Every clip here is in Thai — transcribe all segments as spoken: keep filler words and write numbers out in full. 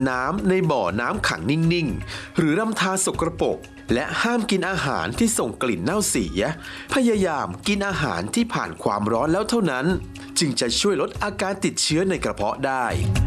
น้ำในบ่อน้ำขังนิ่งๆหรือรำธารสกปรกและห้ามกินอาหารที่ส่งกลิ่นเน่าเสียพยายามกินอาหารที่ผ่านความร้อนแล้วเท่านั้นจึงจะช่วยลดอาการติดเชื้อในกระเพาะได้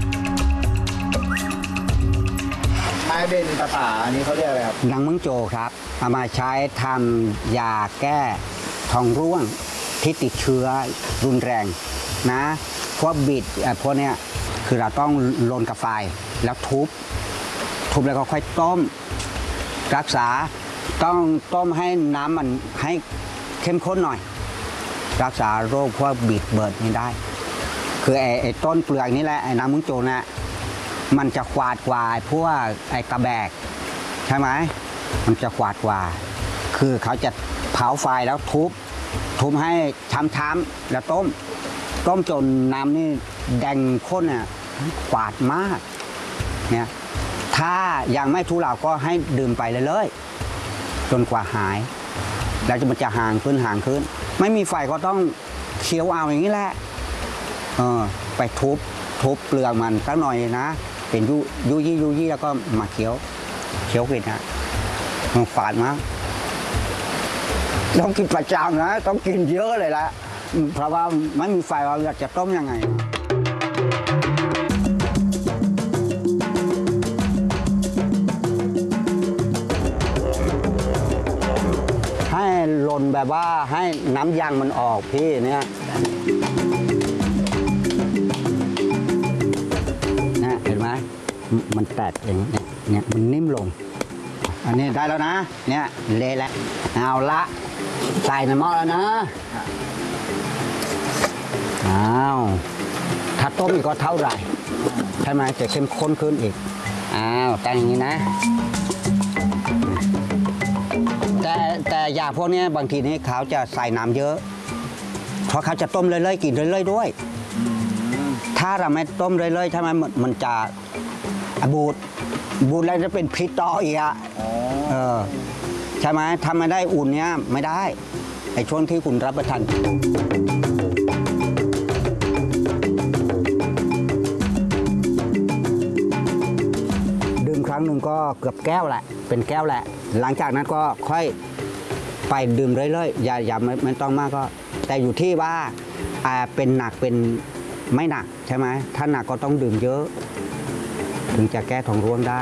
ใช้เป็นภาษาอันนี้เขาเรียกอะไรครับหนังมึงโจครับเอามาใช้ทำยาแก้ท้องร่วงที่ติดเชื้อรุนแรงนะพวกบิดพวกเนี้ยคือเราต้องลนกับไฟแล้วทุบทุบแล้วก็ค่อยต้มรักษาต้องต้มให้น้ำมันให้เข้มข้นหน่อยรักษาโรคพวกบิดเบิดนี้ได้คือไอ้ไอ้ต้นเปลือกนี่แหละไอ้น้ำมึงโจนะมันจะขวาดกว่าพวกไอ้กระแบกใช่ไหมมันจะขวาดกว่าคือเขาจะเผาไฟแล้วทุบทุบให้ช้ำๆแล้วต้มต้มจนน้ำนี่แดงข้นอ่ะขวาดมากเนี่ยถ้ายังไม่ทุเลาก็ให้ดื่มไปเลยๆจนกว่าหายแล้วจะมันจะห่างขึ้นห่างขึ้นไม่มีไฟก็ต้องเคี้ยวเอาอย่างนี้แหละเออไปทุบทุบเปลือกมันสักหน่อยนะเป็นยุยุยี่ยุยี่แล้วก็มาเคี้ยวเคี้ยวกินนะมันฝาดมากต้องกินประจำนะต้องกินเยอะเลยละเพราะว่าไม่มีไฟเราอยากจะต้มยังไงให้หล่นแบบว่าให้น้ำยางมันออกพี่เนี่ยนะเห็นไหมมันแตกอย่างนี้เนี่ยมันนิ่มลงอันนี้ได้แล้วนะเนี่ยเละแล้วเอาละใส่ในหม้อแล้วนะอ้าวถ้าต้มอีกก็เท่าไหร่ใช่ไหมจะเข้มข้นขึ้นอีกอ้าวแต่งอย่างนี้นะแต่แต่ยาพวกนี้บางทีนี่เขาจะใส่น้ำเยอะเพราะเขาจะต้มเรื่อยๆกินเรื่อยๆด้วยถ้าเราไม่ต้มเรื่อยๆใช่ไหมมันจะบูดบูดแล้วจะเป็นพิษต่ออีกอ่ะเออใช่ไหมทำไม่ได้อุ่นเนี้ยไม่ได้ไอ้ช่วงที่คุณรับประทานดื่มครั้งหนึ่งก็เกือบแก้วแหละเป็นแก้วแหละหลังจากนั้นก็ค่อยไปดื่มเรื่อยๆอย่าอย่าไม่ต้องมากก็แต่อยู่ที่ว่าเป็นหนักเป็นไม่หนักใช่ไหมถ้าหนักก็ต้องดื่มเยอะถึงจะแก้ท้องร่วงได้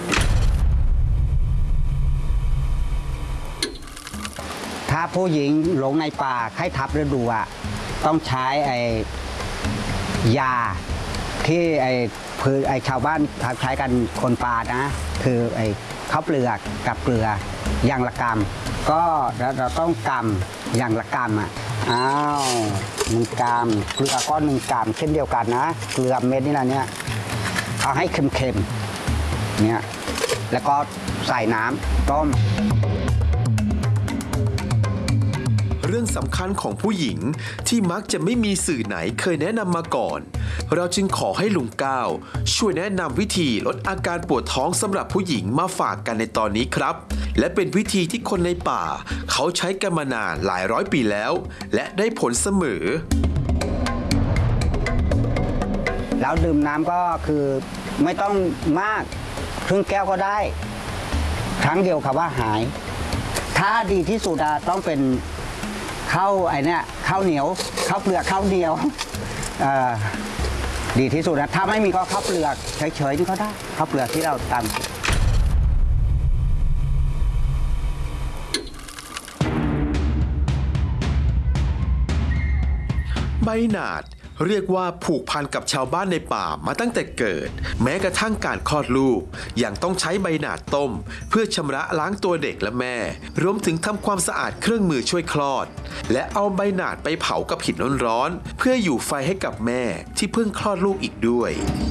ถ้าผู้หญิงหลงในป่าไข้ทับฤดูอ่ะต้องใช้ไอ้ยาที่ไอ้คือไอ้ชาวบ้านใช้กันคนป่านะคือไอ้ข้าวเปลือกกับเกลืออย่างละกรัมก็เราต้องกรัมอย่างละกรัมอ่ะอ้าวหนึ่งกรัมเกลือก็หนึ่งกรัมเช่นเดียวกันนะเกลือเม็ดนี่นะเนี่ยเอาให้เค็มๆเนี่ยแล้วก็ใส่น้ำต้มเรื่องสำคัญของผู้หญิงที่มักจะไม่มีสื่อไหนเคยแนะนำมาก่อนเราจึงขอให้ลุงก้าวช่วยแนะนำวิธีลดอาการปวดท้องสำหรับผู้หญิงมาฝากกันในตอนนี้ครับและเป็นวิธีที่คนในป่าเขาใช้กันมานานหลายร้อยปีแล้วและได้ผลเสมอแล้วดื่มน้ำก็คือไม่ต้องมากครึ่งแก้วก็ได้ครั้งเดียวค่ะว่าหายถ้าดีที่สุดต้องเป็นข้าวไอ้นี่ข้าวเหนียวข้าวเปลือกข้าวเหนียวดีที่สุดนะถ้าไม่มีก็ข้าวเปลือกเฉยๆนี่ก็ได้ข้าวเปลือกที่เราตำใบหนาดเรียกว่าผูกพันกับชาวบ้านในป่ามาตั้งแต่เกิดแม้กระทั่งการคลอดลูกยังต้องใช้ใบหนาดต้มเพื่อชำระล้างตัวเด็กและแม่รวมถึงทำความสะอาดเครื่องมือช่วยคลอดและเอาใบหนาดไปเผากับหินร้อนๆเพื่ออยู่ไฟให้กับแม่ที่เพิ่งคลอดลูกอีกด้วย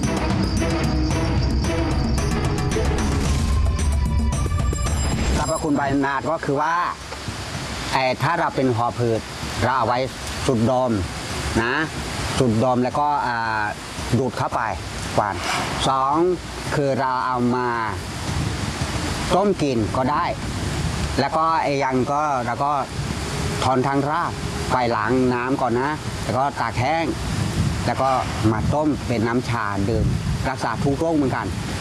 สรรพคุณใบหนาดก็คือว่าไอ้ถ้าเราเป็นหอบหืดเราเอาไว้สูดดมนะสูดดมแล้วก็ดูดเข้าไปกวานสองคือเราเอามาต้มกินก็ได้แล้วก็ไอ้ยังก็เราก็ถอนทางรากไปล้างน้ำก่อนนะแล้วก็ตากแห้งแล้วก็มาต้มเป็นน้ำชาดื่มรักษาทุกโรคเหมือนกัน